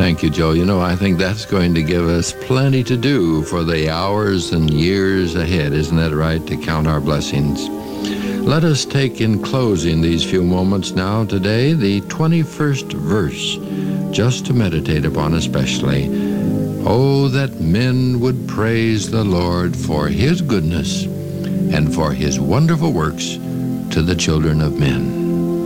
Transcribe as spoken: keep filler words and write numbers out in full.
Thank you, Joe. You know, I think that's going to give us plenty to do for the hours and years ahead. Isn't that right? To count our blessings. Let us take in closing these few moments now today the twenty-first verse, just to meditate upon especially. Oh, that men would praise the Lord for his goodness and for his wonderful works to the children of men.